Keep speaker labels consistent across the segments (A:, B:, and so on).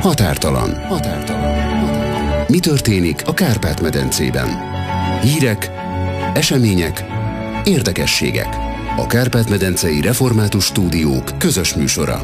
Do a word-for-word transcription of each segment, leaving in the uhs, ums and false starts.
A: Határtalan. Határtalan. Mi történik a Kárpát-medencében? Hírek, események, érdekességek. A Kárpát-medencei Református Stúdiók közös műsora.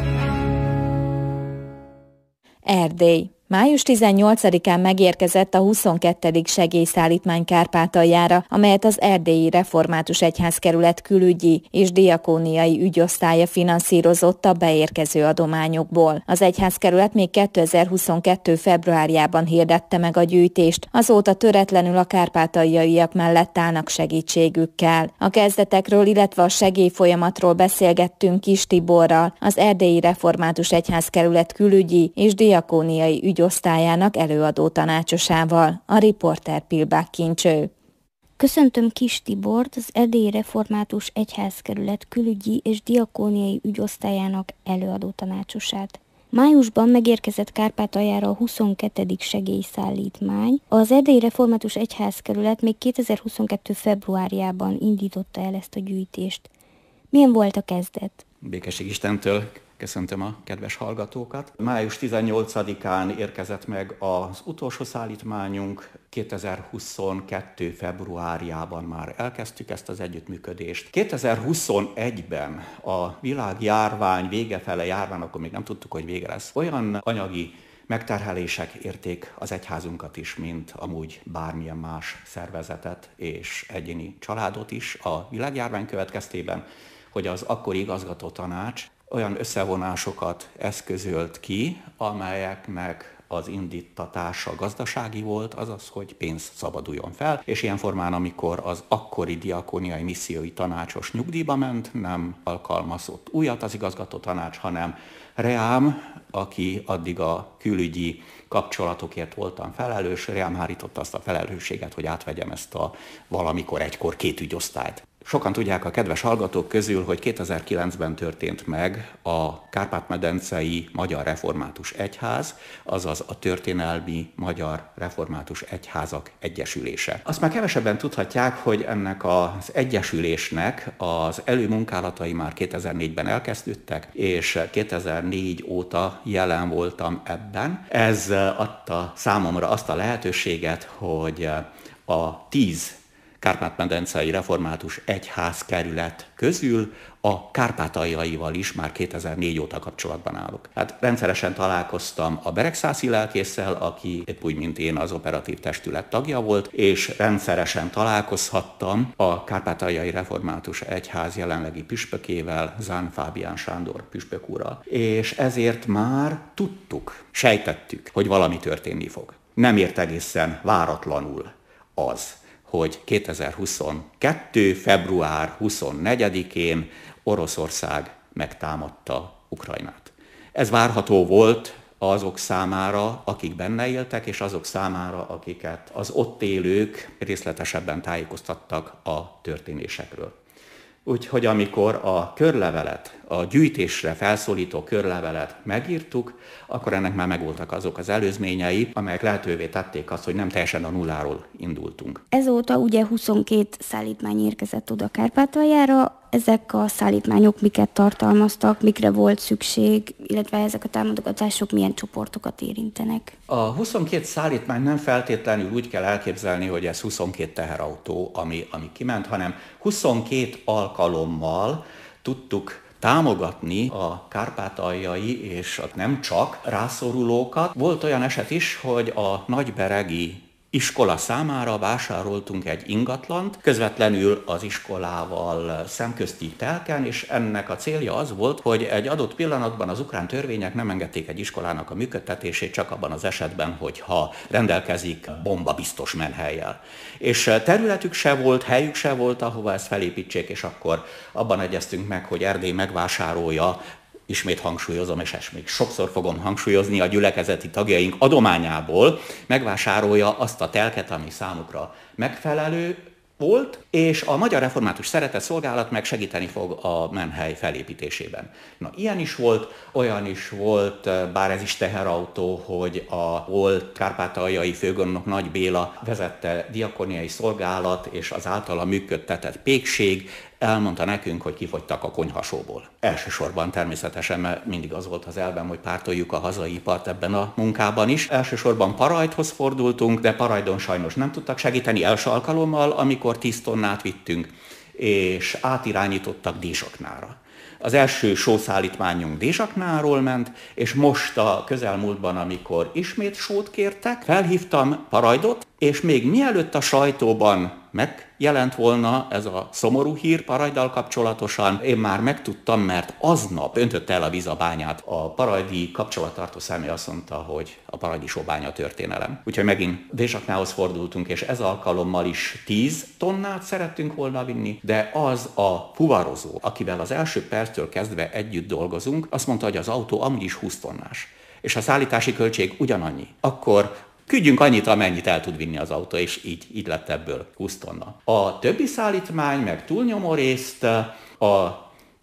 B: Erdély. május tizennyolcadikán megérkezett a huszonkettedik segélyszállítmány Kárpátaljára, amelyet az Erdélyi Református Egyházkerület külügyi és diakóniai ügyosztálya finanszírozott a beérkező adományokból. Az egyházkerület még kétezer-huszonkettő februárjában hirdette meg a gyűjtést, azóta töretlenül a kárpátaljaiak mellett állnak segítségükkel. A kezdetekről, illetve a segélyfolyamatról beszélgettünk Kis Tiborral, az Erdélyi Református Egyházkerület külügyi és diakóniai ügyosztályának osztályának előadó tanácsosával, a riporter Pilbák Kincső.
C: Köszöntöm Kis Tibort, az Erdélyi Református Egyházkerület külügyi és diakóniai ügyosztályának előadó tanácsosát. Májusban megérkezett Kárpátaljára a huszonkettedik segélyszállítmány. Az Erdélyi Református Egyházkerület még kétezer-huszonkettő februárjában indította el ezt a gyűjtést. Milyen volt a kezdet?
D: Békesség Istentől köszöntöm a kedves hallgatókat. május tizennyolcadikán érkezett meg az utolsó szállítmányunk. kétezer-huszonkettő februárjában már elkezdtük ezt az együttműködést. kétezer-huszonegyben a világjárvány vége fele járván, akkor még nem tudtuk, hogy vége lesz. Olyan anyagi megterhelések érték az egyházunkat is, mint amúgy bármilyen más szervezetet és egyéni családot is a világjárvány következtében, hogy az akkori igazgató tanács olyan összevonásokat eszközölt ki, amelyeknek az indítatása gazdasági volt, azaz, hogy pénz szabaduljon fel, és ilyen formán, amikor az akkori diakóniai missziói tanácsos nyugdíjba ment, nem alkalmazott újat az igazgató tanács, hanem reám, aki addig a külügyi kapcsolatokért voltam felelős, reám hárította azt a felelősséget, hogy átvegyem ezt a valamikor egykor két ügyosztályt. Sokan tudják a kedves hallgatók közül, hogy kétezer-kilencben történt meg a Kárpát-medencei Magyar Református Egyház, azaz a Történelmi Magyar Református Egyházak Egyesülése. Azt már kevesebben tudhatják, hogy ennek az egyesülésnek az előmunkálatai már kétezer-négyben elkezdődtek, és kétezer-négy óta jelen voltam ebben. Ez adta számomra azt a lehetőséget, hogy a tíz Kárpát-medencei Református Egyházkerület közül a kárpátaljaival is már kétezer-négy óta kapcsolatban állok. Hát rendszeresen találkoztam a Beregszászi lelkésszel, aki épp úgy, mint én, az operatív testület tagja volt, és rendszeresen találkozhattam a Kárpátaljai Református Egyház jelenlegi püspökével, Zán Fábián Sándor püspök úrral. És ezért már tudtuk, sejtettük, hogy valami történni fog. Nem ért egészen váratlanul az, hogy kétezer-huszonkettő február huszonnegyedikén Oroszország megtámadta Ukrajnát. Ez várható volt azok számára, akik benne éltek, és azok számára, akiket az ott élők részletesebben tájékoztattak a történésekről. Úgyhogy amikor a körlevelet, a gyűjtésre felszólító körlevelet megírtuk, akkor ennek már megvoltak azok az előzményei, amelyek lehetővé tették azt, hogy nem teljesen a nulláról indultunk.
C: Ezóta ugye huszonkét szállítmány érkezett oda Kárpátaljára. Ezek a szállítmányok miket tartalmaztak, mikre volt szükség, illetve ezek a támogatások milyen csoportokat érintenek?
D: A huszonkét szállítmány nem feltétlenül úgy kell elképzelni, hogy ez huszonkét teherautó, ami, ami kiment, hanem huszonkét alkalommal tudtuk támogatni a kárpátaljai és nem csak rászorulókat. Volt olyan eset is, hogy a nagyberegi iskola számára vásároltunk egy ingatlant, közvetlenül az iskolával szemközti telken, és ennek a célja az volt, hogy egy adott pillanatban az ukrán törvények nem engedték egy iskolának a működtetését, csak abban az esetben, hogyha rendelkezik bombabiztos menhellyel. És területük se volt, helyük se volt, ahova ezt felépítsék, és akkor abban egyeztünk meg, hogy Erdély megvásárolja, ismét hangsúlyozom, és ezt még sokszor fogom hangsúlyozni, a gyülekezeti tagjaink adományából megvásárolja azt a telket, ami számukra megfelelő volt, és a Magyar Református Szeretett Szolgálat meg segíteni fog a menhely felépítésében. Na, ilyen is volt, olyan is volt, bár ez is teherautó, hogy a volt kárpátaljai főgondnok Nagy Béla vezette diakóniai szolgálat és az általa működtetett pékség elmondta nekünk, hogy kifogytak a konyhasóból. Elsősorban természetesen, mert mindig az volt az elvem, hogy pártoljuk a hazai ipart ebben a munkában is. Elsősorban Parajthoz fordultunk, de Parajdon sajnos nem tudtak segíteni első alkalommal, amikor tíz tonnát vittünk, és átirányítottak Dézsaknára. Az első sószállítmányunk Dézsaknáról ment, és most a közelmúltban, amikor ismét sót kértek, felhívtam Parajdot, és még mielőtt a sajtóban megjelent volna ez a szomorú hír Parajddal kapcsolatosan, én már megtudtam, mert aznap öntötte el a víz a bányát. A parajdi kapcsolattartó személy azt mondta, hogy a parajdi sóbánya történelem. Úgyhogy megint Dézsaknához fordultunk, és ez alkalommal is tíz tonnát szerettünk volna vinni, de az a fuvarozó, akivel az első perctől kezdve együtt dolgozunk, azt mondta, hogy az autó amúgy is húsz tonnás, és a szállítási költség ugyanannyi. Akkor küldjünk annyit, amennyit el tud vinni az autó, és így, így lett ebből húsz tonna. A többi szállítmány, meg túlnyomó részt a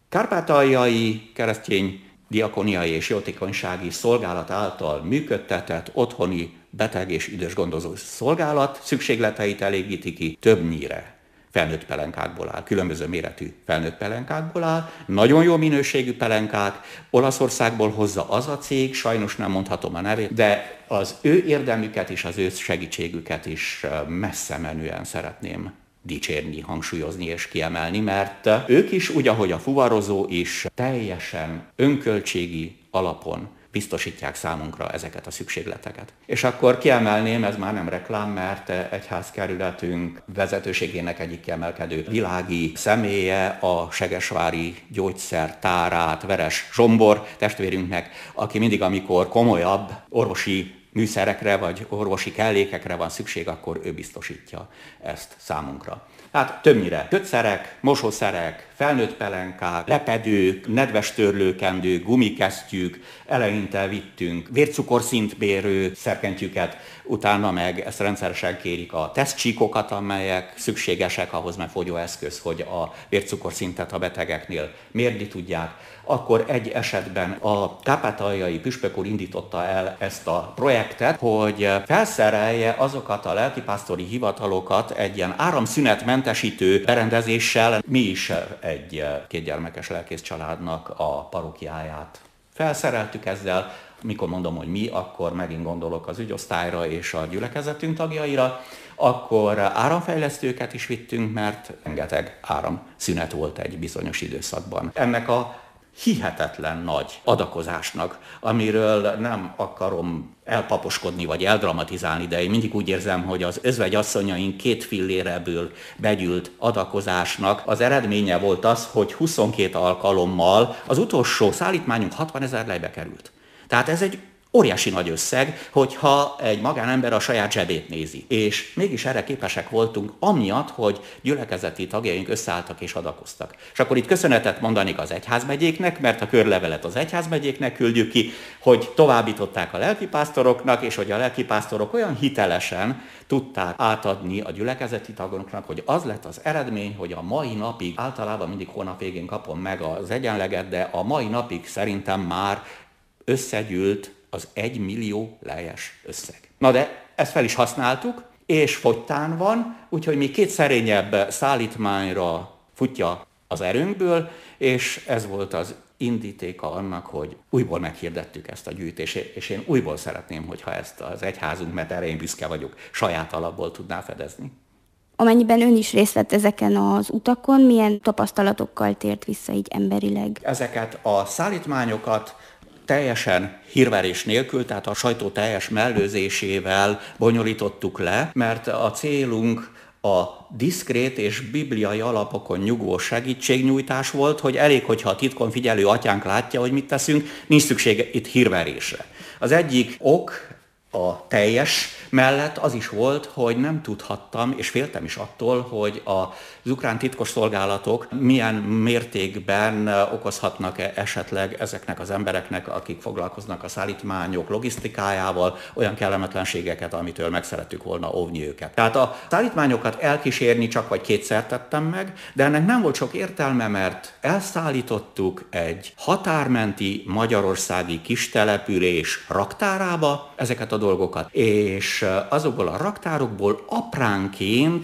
D: Kárpátaljai Keresztény Diakóniai és Jótékonysági Szolgálat által működtetett otthoni beteg és idősgondozó szolgálat szükségleteit elégíti ki, többnyire felnőtt pelenkákból áll, különböző méretű felnőtt pelenkákból áll, nagyon jó minőségű pelenkák, Olaszországból hozza az a cég, sajnos nem mondhatom a nevét, de az ő érdemüket és az ő segítségüket is messze menően szeretném dicsérni, hangsúlyozni és kiemelni, mert ők is, úgy ahogy a fuvarozó is, teljesen önköltségi alapon biztosítják számunkra ezeket a szükségleteket. És akkor kiemelném, ez már nem reklám, mert egyházkerületünk vezetőségének egyik kiemelkedő világi személye, a segesvári gyógyszertárát, Veres Zsombor testvérünknek, aki mindig, amikor komolyabb orvosi műszerekre vagy orvosi kellékekre van szükség, akkor ő biztosítja ezt számunkra. Tehát többnyire kötszerek, mosószerek, felnőtt pelenkák, lepedők, nedves törlőkendők, gumikesztyűk, eleinte vittünk vércukorszintmérő szerkentyűket, utána meg ezt rendszeresen kérik a tesztcsíkokat, amelyek szükségesek ahhoz, mert fogyóeszköz, hogy a vércukorszintet a betegeknél mérni tudják. Akkor egy esetben a kárpátaljai püspök úr indította el ezt a projektet, hogy felszerelje azokat a lelkipásztori hivatalokat egy ilyen áramszünetmentesítő berendezéssel. Mi is egy kétgyermekes lelkész családnak a parókiáját felszereltük ezzel. Mikor mondom, hogy mi, akkor megint gondolok az ügyosztályra és a gyülekezetünk tagjaira. Akkor áramfejlesztőket is vittünk, mert rengeteg áramszünet volt egy bizonyos időszakban. Ennek a hihetetlen nagy adakozásnak, amiről nem akarom elpaposkodni vagy eldramatizálni, de én mindig úgy érzem, hogy az özvegyasszonyaink két filléreből begyűlt adakozásnak az eredménye volt az, hogy huszonkét alkalommal az utolsó szállítmányunk hatvanezer lejbe került. Tehát ez egy óriási nagy összeg, hogyha egy magánember a saját zsebét nézi. És mégis erre képesek voltunk, amiatt, hogy gyülekezeti tagjaink összeálltak és adakoztak. És akkor itt köszönetet mondanék az egyházmegyéknek, mert a körlevelet az egyházmegyéknek küldjük ki, hogy továbbították a lelkipásztoroknak, és hogy a lelkipásztorok olyan hitelesen tudták átadni a gyülekezeti tagoknak, hogy az lett az eredmény, hogy a mai napig, általában mindig hónap végén kapom meg az egyenleget, de a mai napig szerintem már összegyűlt az egy millió lejes összeg. Na de ezt fel is használtuk, és fogytán van, úgyhogy mi két szerényebb szállítmányra futja az erőnkből, és ez volt az indítéka annak, hogy újból meghirdettük ezt a gyűjtést, és én újból szeretném, hogyha ezt az egyházunk, mert erre én büszke vagyok, saját alapból tudná fedezni.
C: Amennyiben ön is részt vett ezeken az utakon, milyen tapasztalatokkal tért vissza így emberileg?
D: Ezeket a szállítmányokat teljesen hírverés nélkül, tehát a sajtó teljes mellőzésével bonyolítottuk le, mert a célunk a diszkrét és bibliai alapokon nyugvó segítségnyújtás volt, hogy elég, hogyha a titkon figyelő atyánk látja, hogy mit teszünk, nincs szükség itt hírverésre. Az egyik ok a teljes mellett az is volt, hogy nem tudhattam, és féltem is attól, hogy az ukrán titkosszolgálatok milyen mértékben okozhatnak esetleg ezeknek az embereknek, akik foglalkoznak a szállítmányok logisztikájával, olyan kellemetlenségeket, amitől meg szerettük volna óvni őket. Tehát a szállítmányokat elkísérni csak vagy kétszer tettem meg, de ennek nem volt sok értelme, mert elszállítottuk egy határmenti magyarországi kistelepülés raktárába ezeket a dolgokat, és azokból a raktárokból apránként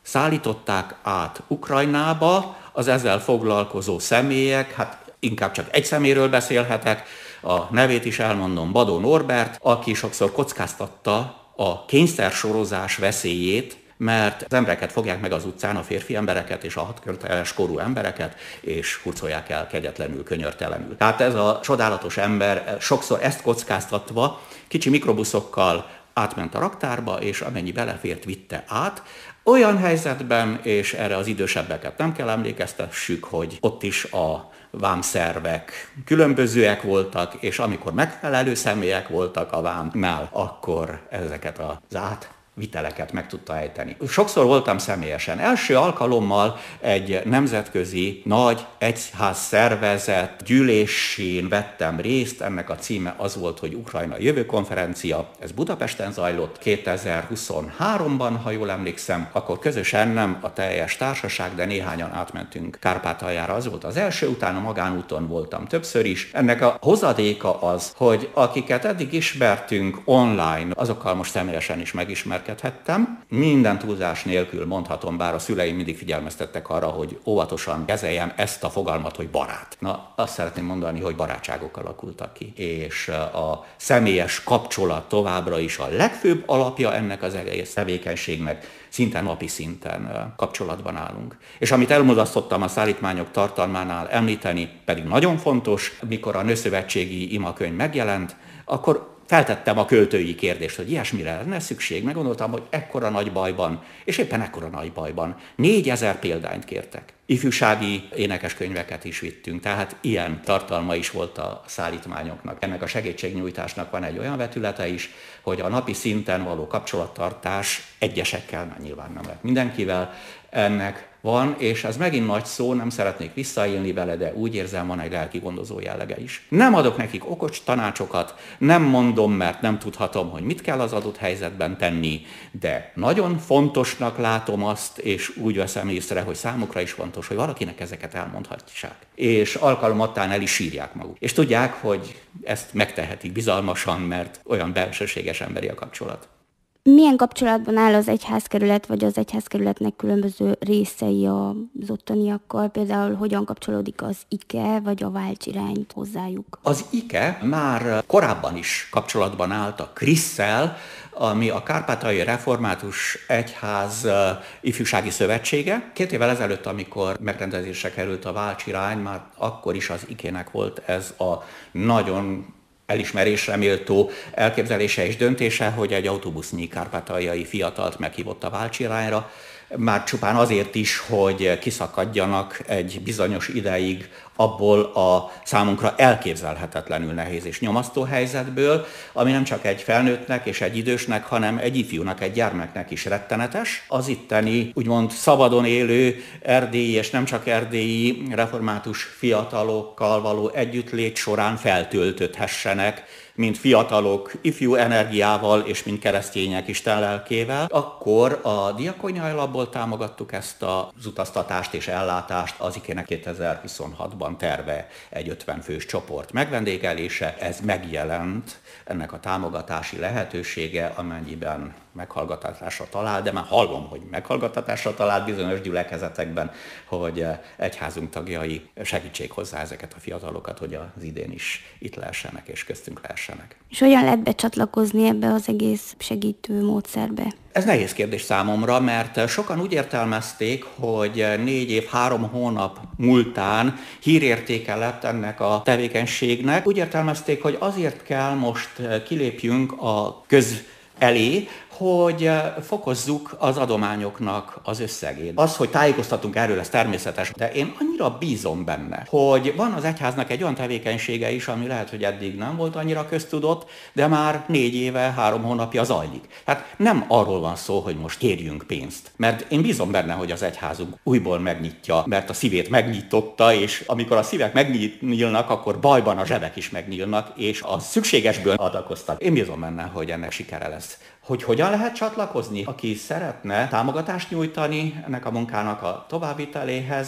D: szállították át Ukrajnába az ezzel foglalkozó személyek, hát inkább csak egy személyről beszélhetek, a nevét is elmondom, Badó Norbert, aki sokszor kockáztatta a kényszersorozás veszélyét, mert az embereket fogják meg az utcán, a férfi embereket és a hatköteles korú embereket, és hurcolják el kegyetlenül, könyörtelenül. Tehát ez a csodálatos ember sokszor ezt kockáztatva kicsi mikrobuszokkal átment a raktárba, és amennyi belefért, vitte át. Olyan helyzetben, és erre az idősebbeket nem kell emlékeztessük, hogy ott is a vámszervek különbözőek voltak, és amikor megfelelő személyek voltak a vámnál, akkor ezeket az át viteleket meg tudta ejteni. Sokszor voltam személyesen. Első alkalommal egy nemzetközi nagy egyház szervezet gyűlésén vettem részt. Ennek a címe az volt, hogy Ukrajna Jövő Konferencia. Ez Budapesten zajlott kétezer-huszonháromban, ha jól emlékszem. Akkor közösen, nem a teljes társaság, de néhányan átmentünk Kárpátaljára. Az volt az első, utána magánúton voltam többször is. Ennek a hozadéka az, hogy akiket eddig ismertünk online, azokkal most személyesen is megismertem, minden túlzás nélkül mondhatom, bár a szüleim mindig figyelmeztettek arra, hogy óvatosan kezeljem ezt a fogalmat, hogy barát. Na, azt szeretném mondani, hogy barátságok alakultak ki, és a személyes kapcsolat továbbra is a legfőbb alapja ennek az egész tevékenységnek. Szinte napi szinten kapcsolatban állunk. És amit elmulasztottam a szállítmányok tartalmánál említeni, pedig nagyon fontos, mikor a Nőszövetségi imakönyv megjelent, akkor feltettem a költői kérdést, hogy ilyesmire lenne szükség. Meggondoltam, hogy ekkora nagy bajban, és éppen ekkora nagy bajban négyezer példányt kértek. Ifjúsági énekeskönyveket is vittünk, tehát ilyen tartalma is volt a szállítmányoknak. Ennek a segítségnyújtásnak van egy olyan vetülete is, hogy a napi szinten való kapcsolattartás egyesekkel, mert nyilván nem lehet mindenkivel, ennek van, és ez megint nagy szó, nem szeretnék visszaélni vele, de úgy érzem, van egy lelki gondozó jellege is. Nem adok nekik okos tanácsokat, nem mondom, mert nem tudhatom, hogy mit kell az adott helyzetben tenni, de nagyon fontosnak látom azt, és úgy veszem észre, hogy számukra is fontos, hogy valakinek ezeket elmondhatják. És alkalomattán el is sírják maguk. És tudják, hogy ezt megtehetik bizalmasan, mert olyan belsőséges emberi a kapcsolat.
C: Milyen kapcsolatban áll az egyházkerület, vagy az egyházkerületnek különböző részei az ottaniakkal? Például hogyan kapcsolódik az i ká e vagy a Válcsirány hozzájuk?
D: Az i ká e már korábban is kapcsolatban állt a krisszel, ami a Kárpátaljai Református Egyház ifjúsági szövetsége. Két évvel ezelőtt, amikor megrendezésre került a Válcsirány, már akkor is az i ká e-nek volt ez a nagyon elismerésre méltó elképzelése és döntése, hogy egy autóbusznyi kárpátaljai fiatalt meghívott a Válcsirányra, már csupán azért is, hogy kiszakadjanak egy bizonyos ideig abból a számunkra elképzelhetetlenül nehéz és nyomasztó helyzetből, ami nem csak egy felnőttnek és egy idősnek, hanem egy ifjúnak, egy gyermeknek is rettenetes. Az itteni, úgymond szabadon élő erdélyi és nem csak erdélyi református fiatalokkal való együttlét során feltöltödhessenek, mint fiatalok, ifjú energiával, és mint keresztények Isten lelkével, akkor a Diakóniai Alapból támogattuk ezt az utaztatást és ellátást. Az i ká e-nek kétezer-huszonhatban terve egy ötven fős csoport megvendégelése. Ez megjelent, ennek a támogatási lehetősége, amennyiben meghallgatásra talál, de már hallom, hogy meghallgatásra talál bizonyos gyülekezetekben, hogy egyházunk tagjai segítsék hozzá ezeket a fiatalokat, hogy az idén is itt lehessenek és köztünk lehessenek.
C: És hogyan lehet becsatlakozni ebbe az egész segítő módszerbe?
D: Ez nehéz kérdés számomra, mert sokan úgy értelmezték, hogy négy év, három hónap múltán hírértéke lett ennek a tevékenységnek. Úgy értelmezték, hogy azért kell most kilépjünk a köz elé, hogy fokozzuk az adományoknak az összegét. Az, hogy tájékoztatunk erről, ez természetes, de én annyira bízom benne, hogy van az egyháznak egy olyan tevékenysége is, ami lehet, hogy eddig nem volt annyira köztudott, de már négy éve, három hónapja zajlik. Tehát nem arról van szó, hogy most kérjünk pénzt, mert én bízom benne, hogy az egyházunk újból megnyitja, mert a szívét megnyitotta, és amikor a szívek megnyílnak, akkor bajban a zsebek is megnyílnak, és a szükségesből adakoztak. Én bízom benne, hogy ennek sikere lesz. Hogy hogyan lehet csatlakozni? Aki szeretne támogatást nyújtani ennek a munkának a továbbviteléhez,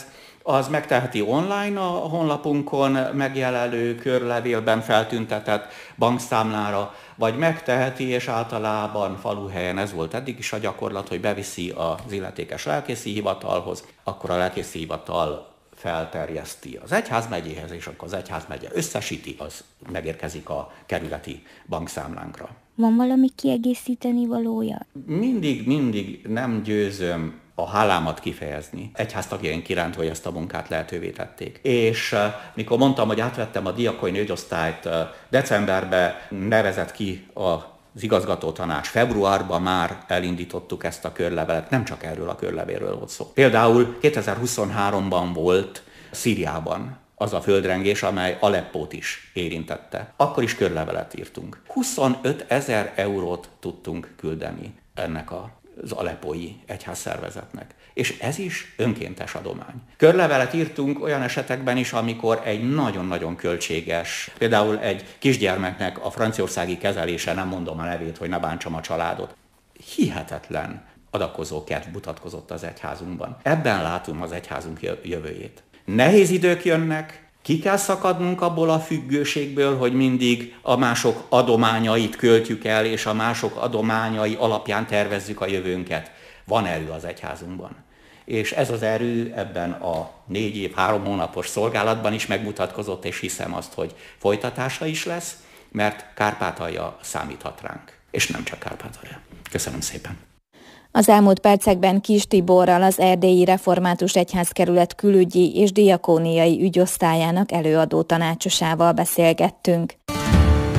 D: az megteheti online a honlapunkon megjelenő körlevélben feltüntetett bankszámlára, vagy megteheti, és általában faluhelyen ez volt eddig is a gyakorlat, hogy beviszi az illetékes lelkészi hivatalhoz, akkor a lelkészi hivatal felterjeszti az egyházmegyéhez, és akkor az egyházmegye összesíti, az megérkezik a kerületi bankszámlánkra.
C: Van valami kiegészíteni valója?
D: Mindig, mindig nem győzöm a hálámat kifejezni egyháztagjaink iránt, hogy ezt a munkát lehetővé tették. És uh, mikor mondtam, hogy átvettem a diakóniai ügyosztályt, uh, decemberben nevezett ki az igazgatótanács, februárban már elindítottuk ezt a körlevelet, nem csak erről a körlevélről volt szó. Például kétezer-huszonháromban volt Szíriában az a földrengés, amely Aleppót is érintette. Akkor is körlevelet írtunk. huszonöt ezer eurót tudtunk küldeni ennek a az aleppói egyházszervezetnek. És ez is önkéntes adomány. Körlevelet írtunk olyan esetekben is, amikor egy nagyon-nagyon költséges, például egy kisgyermeknek a franciaországi kezelése, nem mondom a nevét, hogy ne bántsam a családot, hihetetlen adakozó kedv mutatkozott az egyházunkban. Ebben látunk az egyházunk jövőjét. Nehéz idők jönnek, ki kell szakadnunk abból a függőségből, hogy mindig a mások adományait költjük el, és a mások adományai alapján tervezzük a jövőnket. Van erő az egyházunkban. És ez az erő ebben a négy év, három hónapos szolgálatban is megmutatkozott, és hiszem azt, hogy folytatása is lesz, mert Kárpátalja számíthat ránk. És nem csak Kárpátalja. Köszönöm szépen.
B: Az elmúlt percekben Kiss Tiborral, az Erdélyi Református Egyházkerület külügyi és diakóniai ügyosztályának előadó tanácsosával beszélgettünk.